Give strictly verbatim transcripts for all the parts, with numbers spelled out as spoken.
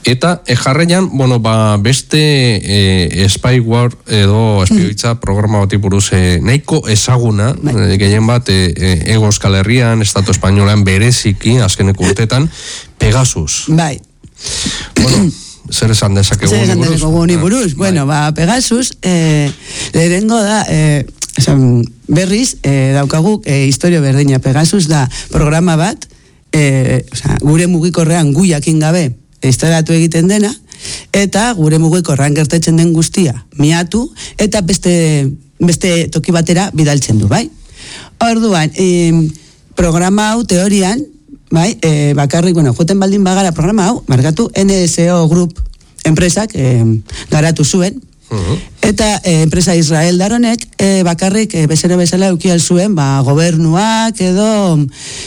Eta e, jarraian, bueno, ba, beste e, spyware edo espioitza programa bati buruz e, nahiko ezaguna, e, gehien bat e, e, Ego Euskal Herrian, Estatu Espainolan bereziki, azkeneko urtetan, Pegasus. Bai. Bueno, zer esan dezakegu zer esan dezakegu honi buruz? Ah, bueno, ba, Pegasus, eh, lehenengo da, eh, esan, berriz, eh, daukaguk, eh, historio berdina. Pegasus da programa bat, eh, oza, gure mugikorrean guiakin gabe, instalatu egiten dena, eta gure mugikorrean gertatzen den guztia miatu, eta beste, beste toki batera bidaltzen du, bai? Orduan, eh, programa hau teorian, bai, eh, bakarrik, bueno, joten baldin bagara programa hau, markatu, N S O Group enpresak eh, garatu zuen, uh-huh. Eta eh, enpresa Israel daronek eh, bakarrik eh, bezero bezala eukial zuen, ba, gobernuak edo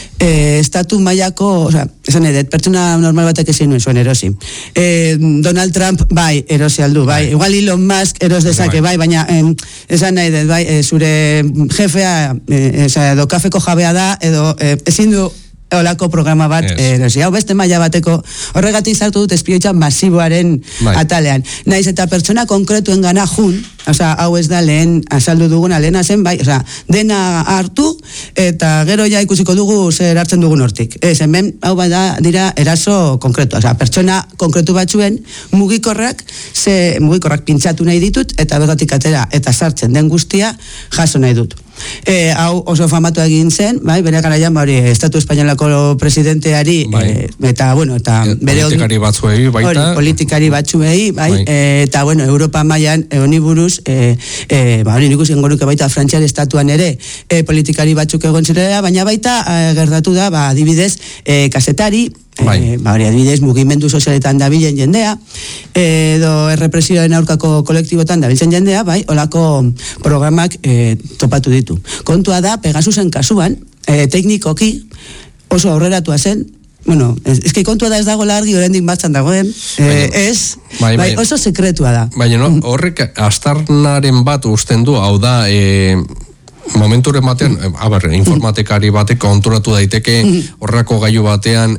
eh, estatu mailako, oza, esan edet, pertsona normal batek ezin nuen zuen erosi. Eh, Donald Trump, bai, erosi aldu, bai, bai. Igual Elon Musk eros dezake, bai, baina eh, esan nahi dut, bai, eh, zure jefea, eh, edo kafeko jabea da, edo eh, ezin du olako programa bat, yes. erosi, hau beste maila bateko, horregatik sartu dut espioitza masiboaren bai. Atalean. Naiz eta pertsona konkretuen gana jun, oza, hau ez da lehen azaldu duguna, lehena zen, bai, oza, dena hartu, eta gero ja ikusiko dugu zer hartzen dugun hortik. Ez, hemen, hau bada, dira eraso konkretu, oza, pertsona konkretu batzuen mugikorrak, ze mugikorrak pintzatu nahi ditut, eta bertatik atera, eta sartzen den guztia, jaso nahi dut. E, hau oso famatu egin zen, bai, bere garaian, hori, Estatu Espainolako presidenteari, bai. e, eta, bueno, eta e, bere politikari batzuei, baita. Hori, politikari batzuei, bai, bai. E, eta, bueno, Europa mailan e, honi buruz, e, e, ba, hori nik usen goruke baita Frantziar estatuan ere, e, politikari batzuk egon zirela, baina baita, e, gertatu da, ba, adibidez, e, kasetari, bai. E, ba, hori, adibidez, mugimendu sozialetan dabilen jendea, edo errepresioaren aurkako kolektibotan dabiltzen jendea, bai, olako programak e, topatu ditu. Kontua da, Pegasusen kasuan, e, teknikoki oso aurreratua zen, bueno, ez, ez kontua da ez dago largi, oraindik batzan dagoen, e, ez, bai, bai, oso sekretua da. Baina, no, horrek astarnaren bat usten du, hau da, e, momenturen batean, a ber, informatikari batek konturatu daiteke horrako gailu batean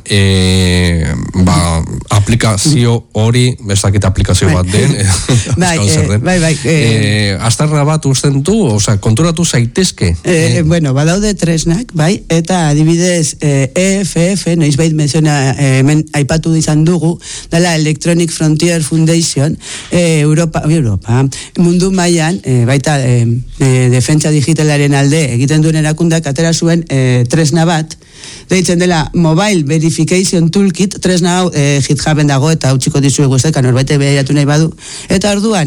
e, ba, aplikazio hori, bestakit aplikazio bat den, bai, e, bai, bai, e, astarna bat usten du, oza, konturatu zaitezke. E, e, bueno, badaude tresnak, bai, eta adibidez e, E F F, noiz bait menziona, e, men aipatu izan dugu, dela Electronic Frontier Foundation, e, Europa, Europa, mundu mailan, e, baita e, e, defentsa digitalaren alde egiten duen erakundak atera zuen e, tresna bat, deitzen dela Mobile Verification Toolkit, tresna hau e, GitHuben dago eta utziko dizuegu ez deka, norbait behiratu nahi badu, eta orduan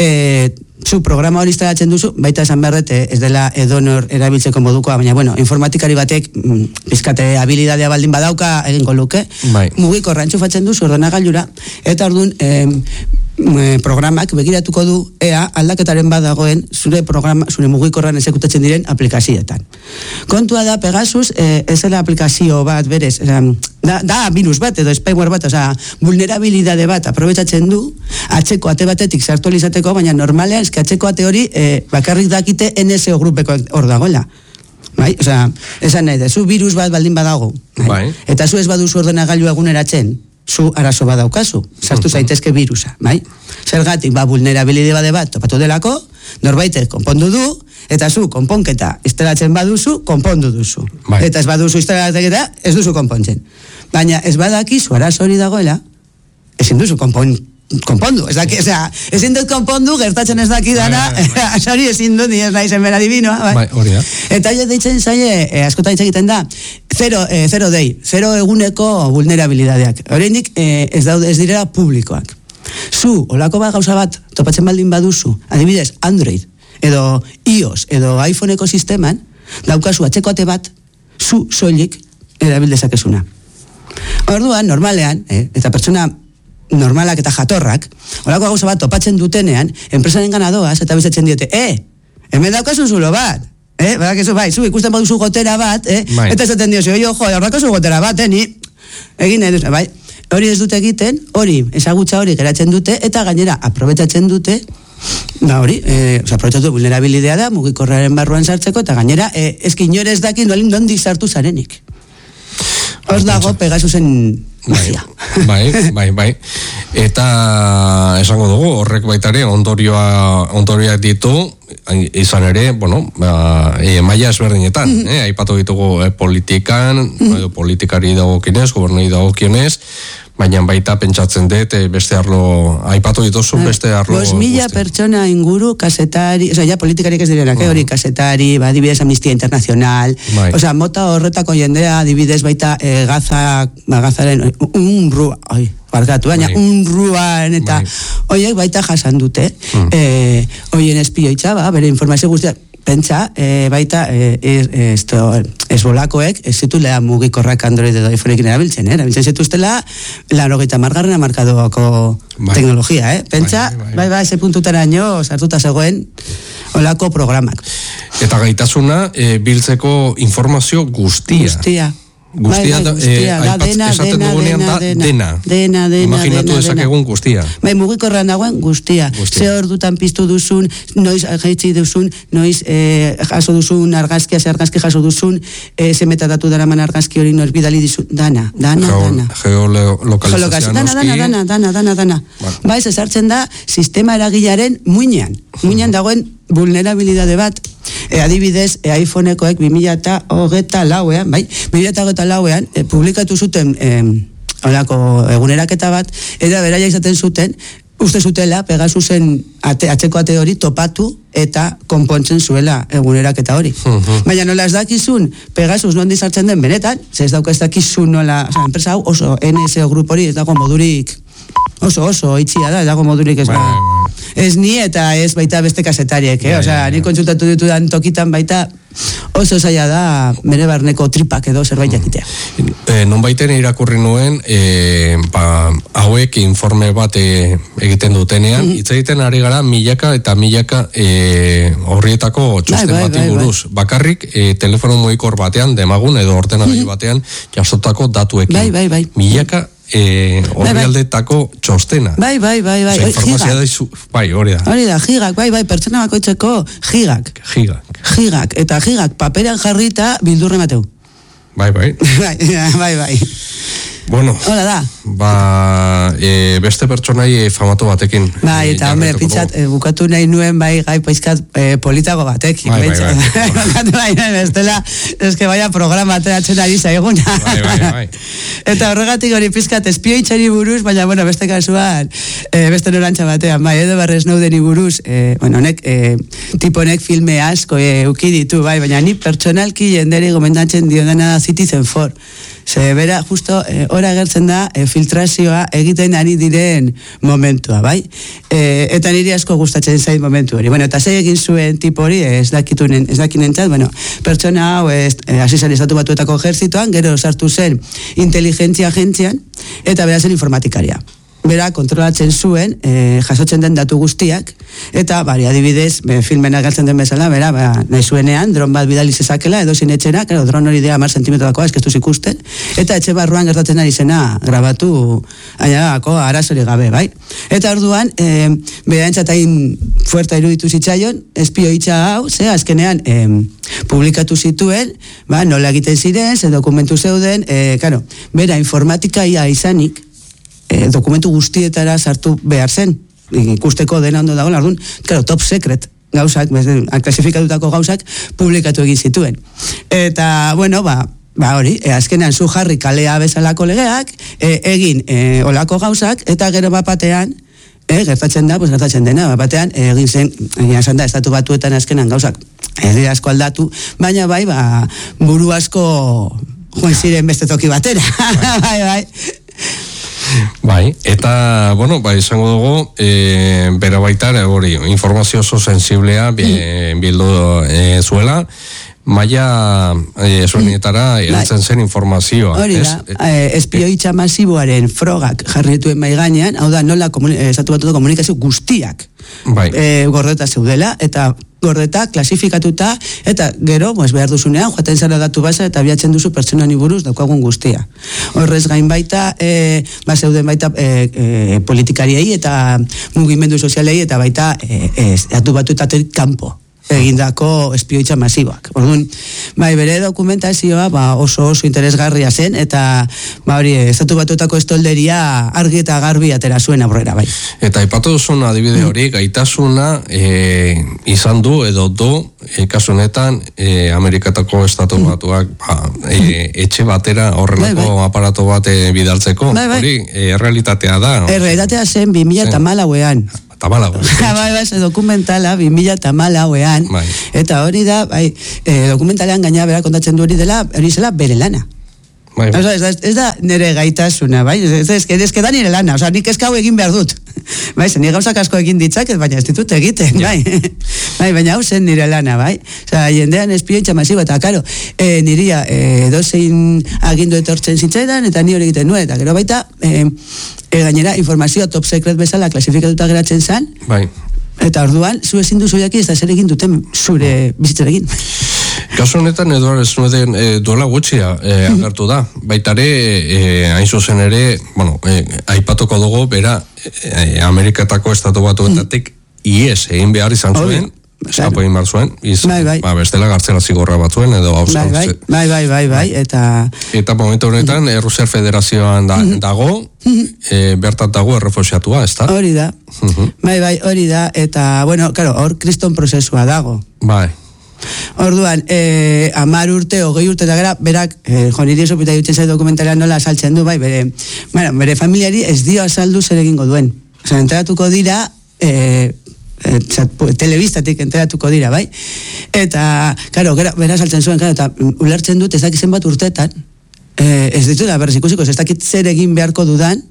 e, zu programa hori instalatzen duzu, baita esan berret ez dela edonor erabiltzeko modukoa, baina bueno, informatikari batek pizkate habilidadea baldin badauka egingo luke, bai. Mugikorra entxufatzen duzu ordenagailura, eta orduan e, programak begiratuko du ea aldaketaren badagoen zure programa, zure mugikorran exekutatzen diren aplikazioetan. Kontua da Pegasus e, ez dela aplikazio bat berez, e, da, da virus bat edo spyware bat, oza, vulnerabilidade bat aprobetsatzen du, atzeko ate batetik sartu izateko, baina normalean eske atzeko ate hori e, bakarrik dakite N S O grupeko hor dagoela. Bai, oza, esan nahi da, zu virus bat baldin badago, bai? Bai. Eta zu ez baduzu ordenagailu eguneratzen, zu arazo badaukazu, sartu zaitezke virusa, bai? Zergatik, ba, vulnerabilidade bat topatu delako, norbaitek konpondu du, eta zu konponketa instalatzen baduzu, konpondu duzu. Bai. Eta ez baduzu instalatzen ez duzu konpontzen. Baina ez badakizu arazo hori dagoela, ezin duzu konpon, konpondu, ez daki, osea, ezin dut konpondu, gertatzen ez daki dana, hori ezin dut, ni ez nahi zen bera divinoa, bai? Bai, hori da. Eta jo deitzen zaile, eh, askotan hitz egiten da, zero, eh, zero day, zero eguneko vulnerabilidadeak. Horreinik eh, ez daude, ez direla publikoak. Zu, olako bat gauza bat, topatzen baldin baduzu, adibidez, Android, edo iOS, edo iPhone ekosisteman, daukazu atzeko ate bat, zu soilik erabildezakezuna. Orduan, normalean, eh, eta pertsona normalak eta jatorrak, olako gauza bat topatzen dutenean, enpresaren ganadoaz, eta bizatzen diote, eh, hemen daukazu zulo bat, eh, badakizu, bai, zu ikusten baduzu gotera bat, eh, bai. Eta esaten diozu, jo, jo, horrakazu gotera bat, eh, ni, egin nahi duz, bai, hori ez dute egiten, hori, ezagutza hori geratzen dute, eta gainera, aprobetsatzen dute, ba hori, eh, oza, aprobetsatu vulnerabilidea da, mugikorraren barruan sartzeko, eta gainera, eh, ezkin jore ez dakin, dolin dondik sartu zarenik. Hor dago Pegasusen magia. Bai, bai, bai. Eta esango dugu, horrek baitare ondorioa, ondorioak ditu, izan ere, bueno, ba, e, maila ezberdinetan, mm -hmm. eh, aipatu ditugu eh, politikan, mm -hmm. politikari dagokionez, gobernoi dagokionez, baina baita pentsatzen dut, beste arlo, aipatu dituzun beste arlo. Bos mila pertsona inguru, kasetari, oza, ja politikarik ez direnak, uh -huh. hori kasetari, ba, adibidez Amnistia Internacional, bai. Oza, mota horretako jendea, adibidez baita e, gaza, ba, gazaren, unrua, oi, barkatu, baina bai. unruan, eta bai. Oiek baita jasan dute, uh -huh. e, oien espioitza, ba, bere informazio guztiak, pentsa, e, baita, e, e, esto, esbolakoek, ez zitulea mugikorrak Android edo iPhoneekin erabiltzen, eh? Erabiltzen zituztela, laurogeita margarren markadoako bai. teknologia, eh? Pentsa, bai, bai, bai. bai, bai, ese puntutaraino sartuta zegoen olako programak. Eta gaitasuna, e, biltzeko informazio guztia. Guztia. Guztia, bai, bai, guztia. Eh, aipat, dena, esaten dena, dugunean dena, da, dena, dena. Dena, dena, Imaginatu dezakegun guztia. Bai, mugikorran dagoen guztia. Ze ordutan piztu duzun, noiz jaitsi duzun, noiz eh, jaso duzun argazkia, ze argazki jaso duzun, eh, ze metadatu daraman argazki hori noiz bidali dizun, dana, dana, Geo, dana. Geolokalizazioa dana, dana, dana, dana, dana, dana. Bueno. Bai, ez sartzen da, sistema eragilaren muinean. Muinean dagoen vulnerabilidade bat. E, adibidez, e, iPhonekoek bi mila hogeita lauean, bai, bi mila hogeita lauean, e, publikatu zuten e, olako eguneraketa bat, eta beraia izaten zuten, uste zutela, Pegasusen ate, atzeko ate hori topatu eta konpontzen zuela eguneraketa hori. Uh-huh. Baina nola ez dakizun, Pegasus nondi sartzen den benetan, ze ez dauka ez dakizun nola, oza, enpresa hau oso N S O grup hori ez dago modurik, oso oso itxia da, ez dago modurik ez ba. Ez ni eta ez baita beste kasetariek, eh? Osea, ni kontsultatu ditudan tokitan baita oso zaila da bere barneko tripak edo zerbait jakitea. E, non baiten irakurri nuen, e, ba, hauek informe bat e, egiten dutenean, hitz mm-hmm. egiten ari gara milaka eta milaka e, horrietako txosten bai, bai, bati buruz. Bai, bai. Bakarrik e, telefono mugikor batean, demagun edo ordenagailu mm-hmm. batean, jasotako datuekin. Bai, bai, bai. Milaka Eh, horrialdetako txostena. Bai, bai, bai, bai. Osa, informazioa da izu, bai, hori da. Hori da, gigak, bai, bai, pertsona bakoitzeko gigak. Gigak. Gigak, eta gigak paperan jarrita bildurre mateu. Bai, bai. bai, bai, bai. Bueno, hola da. Ba, e, beste pertsonai famatu batekin. Bai, eta, e, hombre, pintzat, e, bukatu nahi nuen, bai, gai paizkat e, politago batekin. Bai, bai, bai. Bukatu nahi nuen, bestela, eske baia programa ateratzen ari zaiguna. Bai, bai, bai. Eta horregatik hori pizkat espioitzari buruz, baina, bueno, beste kasuan, e, beste norantza batean, bai, edo barrez naudeni buruz, e, bueno, honek, e, tiponek filme asko e, ukiditu, bai, baina ni pertsonalki jenderi gomendatzen diodana Citizen four. Ze bera, justo, e, ora gertzen da, e, filtrazioa egiten ari diren momentua, bai? E, eta niri asko gustatzen zain momentu hori. Bueno, eta zei egin zuen tipo hori, ez dakitunen, ez dakinentzat, bueno, pertsona hau, hasi zen estatu batuetako ejerzitoan, gero sartu zen inteligentzia agentzian, eta bera zen informatikaria. Bera kontrolatzen zuen, e, jasotzen den datu guztiak, eta bari adibidez, be, filmen agertzen den bezala, bera, ba, nahi zuenean, dron bat bidali zezakela, edo zinetxena, claro, dron hori dea mar zentimetrodakoa, eskestuz ikusten, eta etxe barruan gertatzen ari zena grabatu, aiako, arazori gabe, bai? Eta orduan, e, bera entzatain fuerta iruditu zitzaion, espioitza hau, ze, azkenean, e, publikatu zituen, ba, nola egiten ziren, ze dokumentu zeuden, e, claro, bera informatikaia izanik, E, dokumentu guztietara sartu behar zen, ikusteko dena ondo dago, lardun, claro, top secret gauzak, klasifikatutako gauzak, publikatu egin zituen. Eta, bueno, ba, ba hori, e, azkenean zu jarri kalea bezalako legeak, e, egin e, olako gauzak, eta gero bapatean, e, gertatzen da, pues gertatzen dena, bapatean, e, egin zen, egin esan da, estatu batuetan azkenan gauzak, egi asko aldatu, baina bai, ba, buru asko joan ziren beste toki batera, bai, bai. Bai, eta, bueno, bai, izango dugu, e, bera baitar, hori, informazio oso sensiblea bildu e, zuela, maia e, zuenetara erantzen zen informazioa. Hori da, e, espioitza masiboaren frogak jarrituen mai gainean, hau da, nola esatu batuko komunikazio guztiak bai. e, gordeta zeudela, eta gordeta, klasifikatuta, eta gero, pues, behar duzunean, joaten zara datu basa, eta biatzen duzu pertsonani buruz daukagun guztia. Horrez gain baita, e, ba, zeuden baita e, e, politikariei eta mugimendu sozialei, eta baita e, e, datu batuetatik kanpo egindako espioitza masiboak. Orduan, bai, bere dokumentazioa ba, oso oso interesgarria zen, eta ba, hori, estatu batuetako estolderia argi eta garbi atera zuen aurrera, bai. Eta aipatu duzun adibide hori, gaitasuna e, izan du edo du, e, kasu honetan, e, Amerikatako estatu batuak ba, e, etxe batera horrelako bai, bai. aparato bat e, bidaltzeko, bai, bai. hori, e, realitatea da. Errealitatea zen bi mila hamalauean. Tamala, bai, bai, dokumentala bi mila hamalauean, bai. Eta hori da, bai, e, dokumentalean gaina bera kontatzen du hori dela, hori zela bere lana. Bai, bai. Osa, ez, da, ez da nire gaitasuna, bai? Ez, ez, ez, ez da nire lana, osa, nik eskau egin behar dut. Bai, zen, nire gauzak asko egin ditzaket, baina ez ditut egiten, ja. bai? Bai, baina hau zen nire lana, bai? Osa, jendean espioitza masibo, eta karo, e, niria e, dozein agindu etortzen zitzaidan, eta ni hori egiten nuen, eta gero baita, e, e, gainera, informazioa top secret bezala klasifikatuta geratzen zen, bai. Eta orduan, zu ezin duzu jaki ez da zer egin duten zure bizitzarekin. Kasu honetan, Eduard Snowden e, duela gutxia e, agertu da. Baitare, e, hain zuzen ere, bueno, e, aipatuko dugu, bera, e, Amerikatako estatu batuetatik ies egin behar izan zuen, eskapo egin behar zuen, iz, bai, bai. Ba, bestela gartzela zigorra batzuen, edo hau bai, bai, bai, bai, bai, bai, eta... Eta momentu honetan, mm. Rusiar Federazioan da, dago, e, bertat dago errefuxiatua, ez da? Hori da, bai, bai, hori da, eta, bueno, claro, hor kriston prozesua dago. Bai. Orduan, eh, amar urte, hogei urte eta gara, berak, eh, jo, niri esopita jutzen zai dokumentalean nola asaltzen du, bai, bere, bueno, bere familiari ez dio asaldu zer egingo duen. Osa, enteratuko dira, eh, eh, telebistatik enteratuko dira, bai? Eta, karo, bera asaltzen zuen, karo, eta ulertzen dut ez dakizen bat urtetan, eh, ez ditu da, berriz ikusiko, ez dakit zer egin beharko dudan,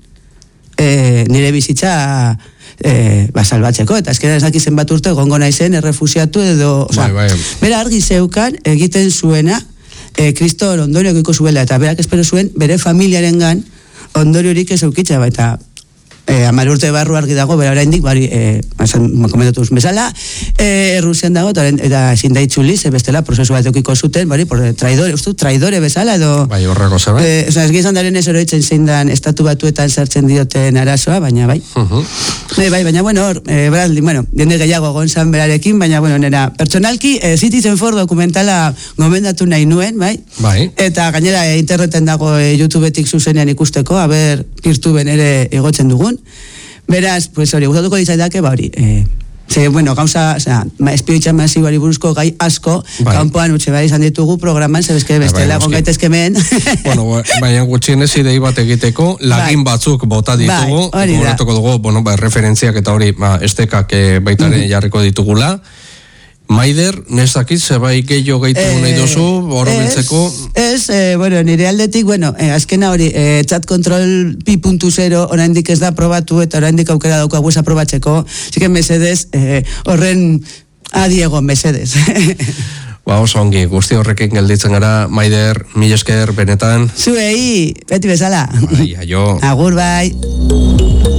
eh, nire bizitza... E, ba, salbatzeko, eta azkera ez dakizen bat urte gongo naizen, errefusiatu edo, oza, bai, bai. Bera argi zeukan egiten zuena, e, Kristo ondorio egiko zuela, eta berak espero zuen bere familiarengan ondoriorik ez eukitza, eta e, amar urte barru argi dago, bera oraindik, bari, e, komentatu bezala, e, Errusian dago, eta, eta ezin da itzuli, ze bestela prozesu bat eukiko zuten, bari, por traidore, ustu, traidore bezala, edo... Bai, horreko zebe. E, oza, ez gizan daren ez oroitzen zein dan estatu batuetan sartzen dioten arazoa, baina bai. Uh-huh. Bai, bai, baina, bueno, hor, e, Bradley, bueno, jende gehiago gonzan berarekin, baina, bueno, nera, pertsonalki, e, Citizen Four dokumentala gomendatu nahi nuen, bai? Bai. Eta gainera, e, interneten dago e, YouTubetik zuzenean ikusteko, haber, irtuben ere egotzen dugun. Beraz, pues hori, gustatuko ditzaidake, ba hori, eh, ze, bueno, gauza, o sea, espioitza masibari buruzko gai asko, bai. Kanpoan utxe behar izan ditugu programan, zebezke bestela bai, gongaitezkemen. Bueno, baina gutxienez idei bat egiteko, lagin bai. Batzuk bota ditugu, bai, gogoratuko dugu, bueno, ba, referentziak eta hori, ba, estekak eh, baitare mm-hmm. jarriko ditugula. Maider, nezakit, zebai gehiago gaitu eh, nahi dozu, borobiltzeko? Ez, eh, bueno, nire aldetik, bueno, eh, azkena hori, eh, chat control pi puntu zero oraindik ez da probatu, eta oraindik aukera daukagu esa probatzeko, ziken mesedez, eh, horren adiego mesedez. Ba, oso ongi, guzti horrekin gelditzen gara, Maider, mil esker, benetan. Zuei, beti bezala. Bai, aio. Agur, bai.